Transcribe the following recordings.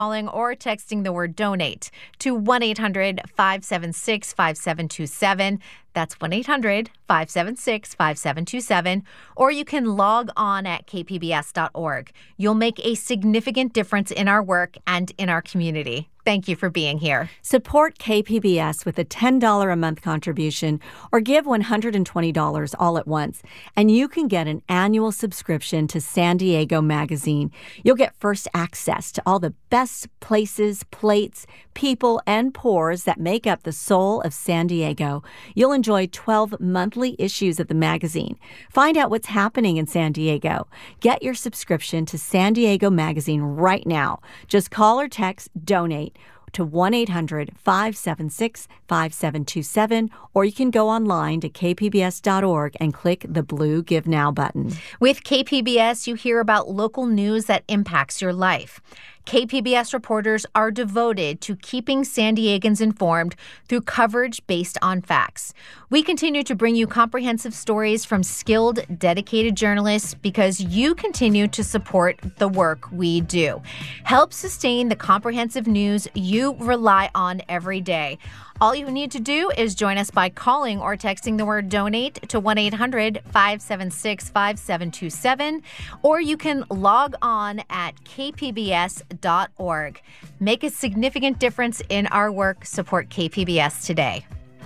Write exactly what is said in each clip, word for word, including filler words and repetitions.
calling or texting the word donate to one eight hundred five seven six five seven two seven. That's one eight hundred five seven six five seven two seven. Or you can log on at k p b s dot org. You'll make a significant difference in our work and in our community. Thank you for being here. Support K P B S with a ten dollars a month contribution or give one hundred twenty dollars all at once, and you can get an annual subscription to San Diego Magazine. You'll get first access to all the best places, plates, people, and pours that make up the soul of San Diego. You'll enjoy twelve monthly issues of the magazine. Find out what's happening in San Diego. Get your subscription to San Diego Magazine right now. Just call or text DONATE to one eight hundred five seven six five seven two seven, or you can go online to k p b s dot org and click the blue Give Now button. With K P B S, you hear about local news that impacts your life. K P B S reporters are devoted to keeping San Diegans informed through coverage based on facts. We continue to bring you comprehensive stories from skilled, dedicated journalists because you continue to support the work we do. Help sustain the comprehensive news you rely on every day. All you need to do is join us by calling or texting the word donate to one eight hundred five seven six five seven two seven, or you can log on at k p b s dot org. Make a significant difference in our work. Support K P B S today.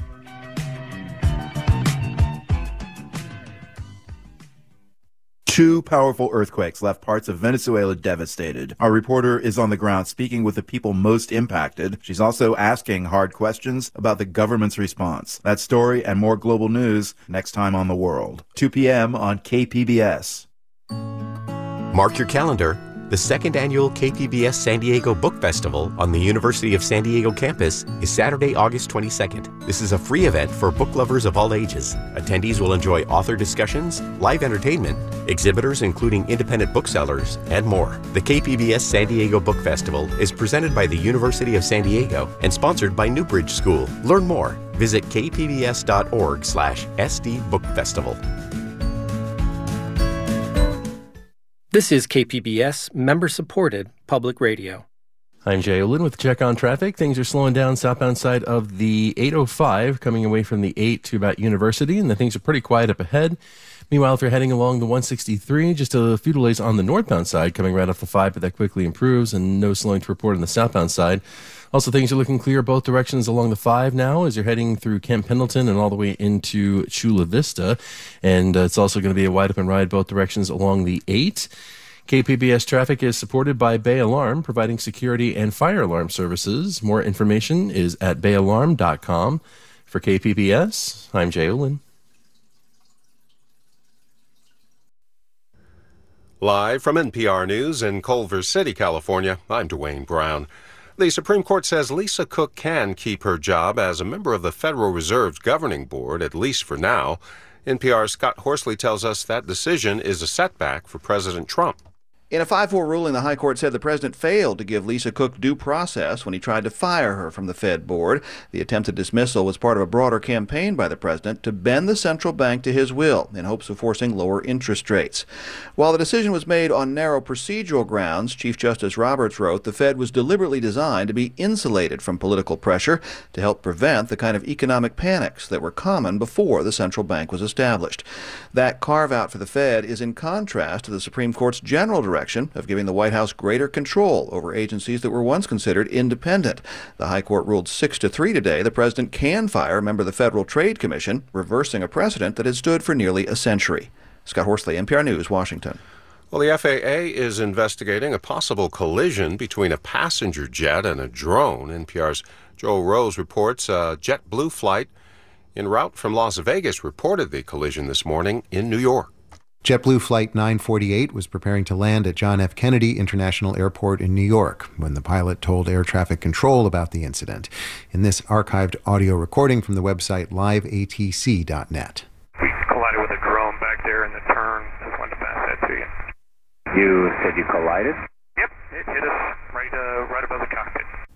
Two powerful earthquakes left parts of Venezuela devastated. Our reporter is on the ground speaking with the people most impacted. She's also asking hard questions about the government's response. That story and more global news next time on The World. two p.m. on K P B S. Mark your calendar. The second annual K P B S San Diego Book Festival on the University of San Diego campus is Saturday, August twenty-second. This is a free event for book lovers of all ages. Attendees will enjoy author discussions, live entertainment, exhibitors including independent booksellers, and more. The K P B S San Diego Book Festival is presented by the University of San Diego and sponsored by Newbridge School. Learn more. Visit k p b s dot org slash s d book festival. This is K P B S, member-supported public radio. I'm Jay Olin with Check on Traffic. Things are slowing down southbound side of the eight oh five, coming away from the eight to about University, and the things are pretty quiet up ahead. Meanwhile, if you're heading along the one sixty-three, just a few delays on the northbound side, coming right off the five, but that quickly improves, and no slowing to report on the southbound side. Also, things are looking clear both directions along the five now as you're heading through Camp Pendleton and all the way into Chula Vista. And uh, it's also going to be a wide open ride both directions along the eight. K P B S traffic is supported by Bay Alarm, providing security and fire alarm services. More information is at bay alarm dot com. For K P B S, I'm Jay Olin. Live from N P R News in Culver City, California, I'm Dwayne Brown. The Supreme Court says Lisa Cook can keep her job as a member of the Federal Reserve's governing board, at least for now. N P R's Scott Horsley tells us that decision is a setback for President Trump. In a five four ruling, the High Court said the president failed to give Lisa Cook due process when he tried to fire her from the Fed board. The attempted dismissal was part of a broader campaign by the president to bend the central bank to his will in hopes of forcing lower interest rates. While the decision was made on narrow procedural grounds, Chief Justice Roberts wrote the Fed was deliberately designed to be insulated from political pressure to help prevent the kind of economic panics that were common before the central bank was established. That carve-out for the Fed is in contrast to the Supreme Court's general direction of giving the White House greater control over agencies that were once considered independent. The High Court ruled six to three today the president can fire a member of the Federal Trade Commission, reversing a precedent that had stood for nearly a century. Scott Horsley, N P R News, Washington. Well, the F A A is investigating a possible collision between a passenger jet and a drone. N P R's Joel Rose reports a JetBlue flight en route from Las Vegas reported the collision this morning in New York. JetBlue Flight nine forty-eight was preparing to land at John F. Kennedy International Airport in New York when the pilot told air traffic control about the incident. In this archived audio recording from the website live a t c dot net. We collided with a drone back there in the turn. Just wanted to pass that to you. You said you collided? Yep, it hit us right, uh, right above the cockpit.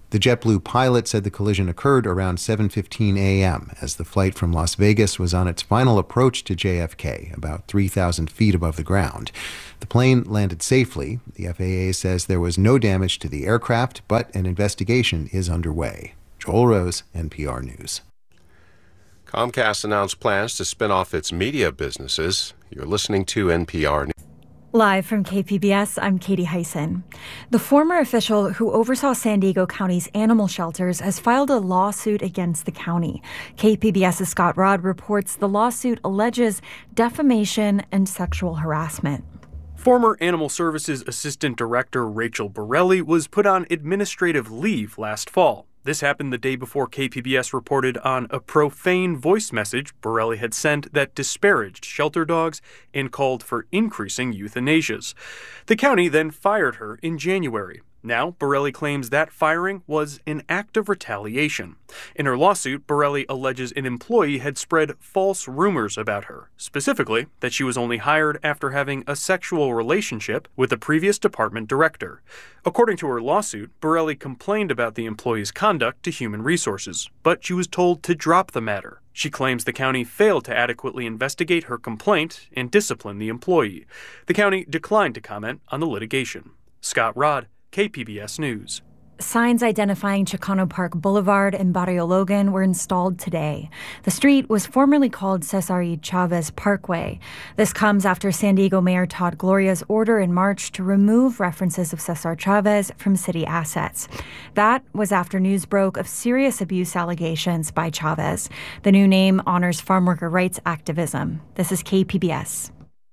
The JetBlue pilot said the collision occurred around seven fifteen a.m. as the flight from Las Vegas was on its final approach to J F K, about three thousand feet above the ground. The plane landed safely. The F A A says there was no damage to the aircraft, but an investigation is underway. Joel Rose, N P R News. Comcast announced plans to spin off its media businesses. You're listening to N P R News. Live from K P B S, I'm Katie Hyson. The former official who oversaw San Diego County's animal shelters has filed a lawsuit against the county. KPBS's Scott Rodd reports the lawsuit alleges defamation and sexual harassment. Former Animal Services Assistant Director Rachel Borelli was put on administrative leave last fall. This happened the day before K P B S reported on a profane voice message Borelli had sent that disparaged shelter dogs and called for increasing euthanasias. The county then fired her in January. Now, Borelli claims that firing was an act of retaliation. In her lawsuit, Borelli alleges an employee had spread false rumors about her, specifically that she was only hired after having a sexual relationship with the previous department director. According to her lawsuit, Borelli complained about the employee's conduct to Human Resources, but she was told to drop the matter. She claims the county failed to adequately investigate her complaint and discipline the employee. The county declined to comment on the litigation. Scott Rodd, K P B S News. Signs identifying Chicano Park Boulevard and Barrio Logan were installed today. The street was formerly called Cesar Y. Chavez Parkway. This comes after San Diego Mayor Todd Gloria's order in March to remove references of Cesar Chavez from city assets. That was after news broke of serious abuse allegations by Chavez. The new name honors farm worker rights activism. This is K P B S.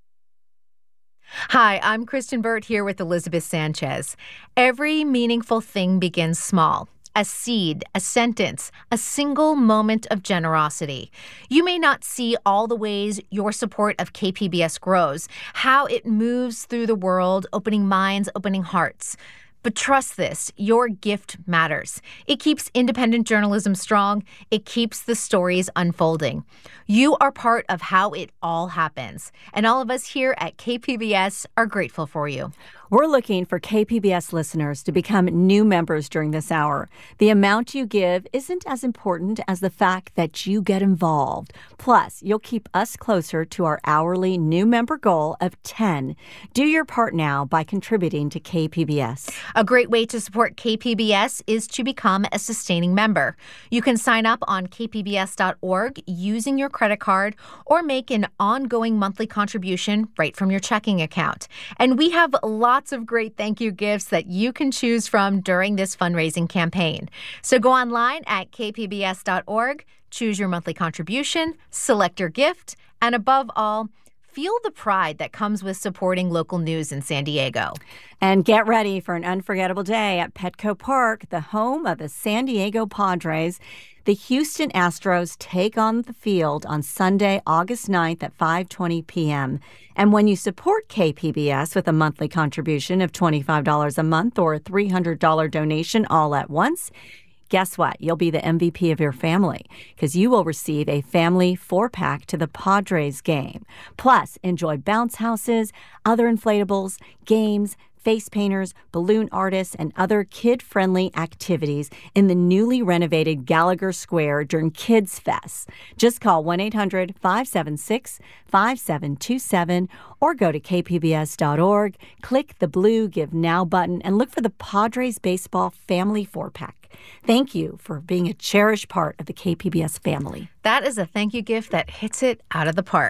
Hi, I'm Kristen Burt here with Elizabeth Sanchez. Every meaningful thing begins small. A seed, a sentence, a single moment of generosity. You may not see all the ways your support of K P B S grows, how it moves through the world, opening minds, opening hearts. But trust this, your gift matters. It keeps independent journalism strong. It keeps the stories unfolding. You are part of how it all happens. And all of us here at K P B S are grateful for you. We're looking for K P B S listeners to become new members during this hour. The amount you give isn't as important as the fact that you get involved. Plus, you'll keep us closer to our hourly new member goal of ten. Do your part now by contributing to K P B S. A great way to support K P B S is to become a sustaining member. You can sign up on k p b s dot org using your credit card or make an ongoing monthly contribution right from your checking account. And we have lots Lots of great thank you gifts that you can choose from during this fundraising campaign. So go online at k p b s dot org, choose your monthly contribution, select your gift, and above all, feel the pride that comes with supporting local news in San Diego. And get ready for an unforgettable day at Petco Park, the home of the San Diego Padres. The Houston Astros take on the field on Sunday, August ninth at five twenty p.m. And when you support K P B S with a monthly contribution of twenty-five dollars a month or a three hundred dollars donation all at once, guess what? You'll be the M V P of your family because you will receive a family four-pack to the Padres game. Plus, enjoy bounce houses, other inflatables, games, face painters, balloon artists, and other kid-friendly activities in the newly renovated Gallagher Square during Kids Fest. Just call one eight hundred five seven six five seven two seven or go to k p b s dot org, click the blue Give Now button, and look for the Padres Baseball Family four-pack. Thank you for being a cherished part of the K P B S family. That is a thank you gift that hits it out of the park.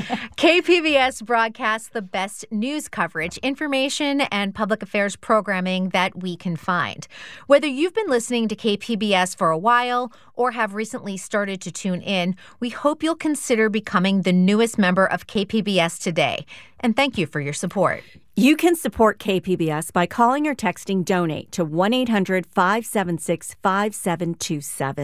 K P B S broadcasts the best news coverage, information, and public affairs programming that we can find. Whether you've been listening to K P B S for a while or have recently started to tune in, we hope you'll consider becoming the newest member of K P B S today. And thank you for your support. You can support K P B S by calling or texting DONATE to one eight hundred five seven six five seven two seven.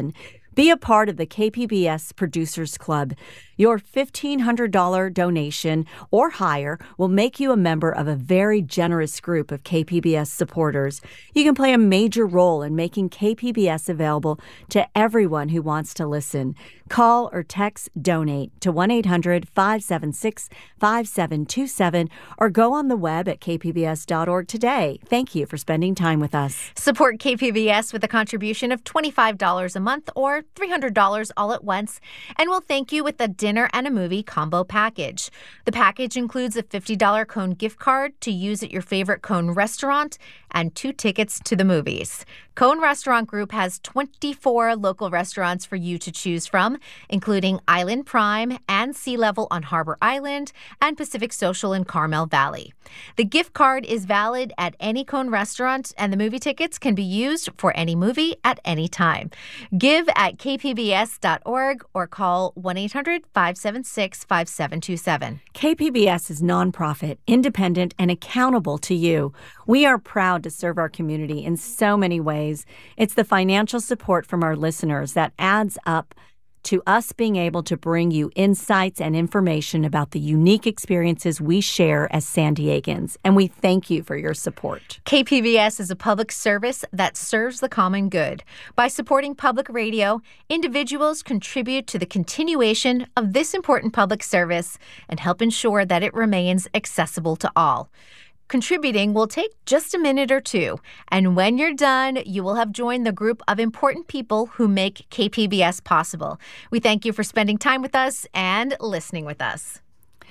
Be a part of the K P B S Producers Club. Your fifteen hundred dollars donation or higher will make you a member of a very generous group of K P B S supporters. You can play a major role in making K P B S available to everyone who wants to listen. Call or text DONATE to one eight hundred five seven six five seven two seven or go on the web at k p b s dot org today. Thank you for spending time with us. Support K P B S with a contribution of twenty-five dollars a month or three hundred dollars all at once, and we'll thank you with a dinner and a movie combo package. The package includes a fifty dollars Cone gift card to use at your favorite Cone restaurant and two tickets to the movies. Cone Restaurant Group has twenty-four local restaurants for you to choose from, including Island Prime and Sea Level on Harbor Island and Pacific Social in Carmel Valley. The gift card is valid at any Cone restaurant, and the movie tickets can be used for any movie at any time. Give at k p b s dot org or call one eight hundred five seven six five seven two seven. K P B S is nonprofit, independent, and accountable to you. We are proud to serve our community in so many ways. It's the financial support from our listeners that adds up to us being able to bring you insights and information about the unique experiences we share as San Diegans, and we thank you for your support. K P B S is a public service that serves the common good. By supporting public radio, individuals contribute to the continuation of this important public service and help ensure that it remains accessible to all. Contributing will take just a minute or two, and when you're done, you will have joined the group of important people who make K P B S possible. We thank you for spending time with us and listening with us.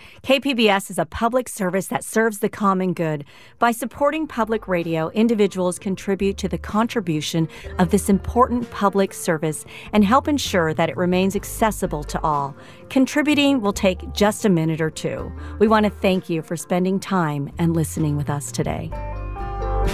K P B S is a public service that serves the common good. By supporting public radio, individuals contribute to the contribution of this important public service and help ensure that it remains accessible to all. Contributing will take just a minute or two. We want to thank you for spending time and listening with us today.